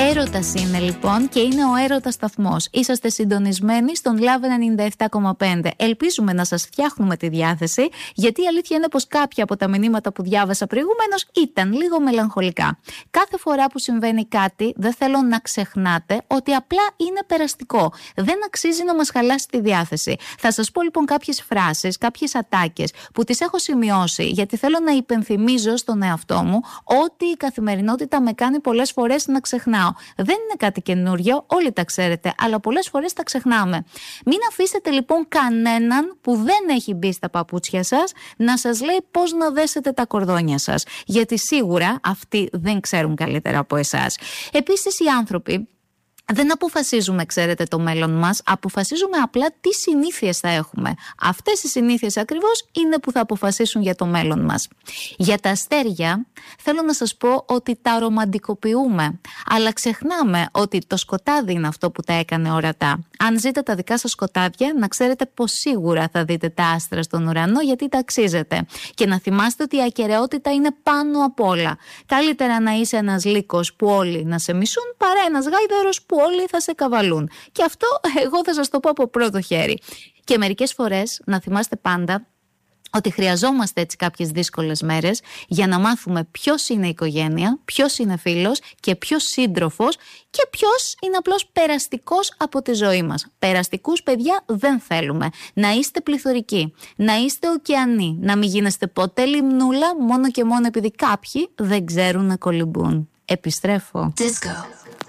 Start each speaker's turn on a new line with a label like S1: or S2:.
S1: Έρωτας είναι λοιπόν και είναι ο Έρωτας σταθμός. Είσαστε συντονισμένοι στον Love 97,5. Ελπίζουμε να σας φτιάχνουμε τη διάθεση, γιατί η αλήθεια είναι πως κάποια από τα μηνύματα που διάβασα προηγουμένως ήταν λίγο μελαγχολικά. Κάθε φορά που συμβαίνει κάτι, δεν θέλω να ξεχνάτε ότι απλά είναι περαστικό. Δεν αξίζει να μας χαλάσει τη διάθεση. Θα σας πω λοιπόν κάποιες φράσεις, κάποιες ατάκες που τις έχω σημειώσει, γιατί θέλω να υπενθυμίζω στον εαυτό μου ότι η καθημερινότητα με κάνει πολλές φορές να ξεχνάω. Δεν είναι κάτι καινούριο, όλοι τα ξέρετε, αλλά πολλές φορές τα ξεχνάμε. Μην αφήσετε λοιπόν κανέναν που δεν έχει μπει στα παπούτσια σας να σας λέει πώς να δέσετε τα κορδόνια σας, γιατί σίγουρα αυτοί δεν ξέρουν καλύτερα από εσάς. Επίσης, οι άνθρωποι δεν αποφασίζουμε, ξέρετε, το μέλλον μας, αποφασίζουμε απλά τι συνήθειες θα έχουμε. Αυτές οι συνήθειες ακριβώς είναι που θα αποφασίσουν για το μέλλον μας. Για τα αστέρια θέλω να σας πω ότι τα ρομαντικοποιούμε, αλλά ξεχνάμε ότι το σκοτάδι είναι αυτό που τα έκανε ορατά. Αν ζείτε τα δικά σας σκοτάδια, να ξέρετε πως σίγουρα θα δείτε τα άστρα στον ουρανό, γιατί τα αξίζετε. Και να θυμάστε ότι η ακεραιότητα είναι πάνω απ' όλα. Καλύτερα να είσαι ένας λύκος που όλοι να σε μισούν, παρά ένας γάιδαρος που όλοι θα σε καβαλούν. Και αυτό εγώ θα σας το πω από πρώτο χέρι. Και μερικές φορές να θυμάστε πάντα ότι χρειαζόμαστε έτσι κάποιες δύσκολες μέρες για να μάθουμε ποιος είναι η οικογένεια, ποιος είναι φίλος και ποιος σύντροφος και ποιος είναι απλώς περαστικός από τη ζωή μας. Περαστικούς, παιδιά, δεν θέλουμε. Να είστε πληθωρικοί, να είστε ωκεανοί, να μην γίνεστε ποτέ λιμνούλα μόνο και μόνο επειδή κάποιοι δεν ξέρουν να κολυμπούν. Επιστρέφω. Disco.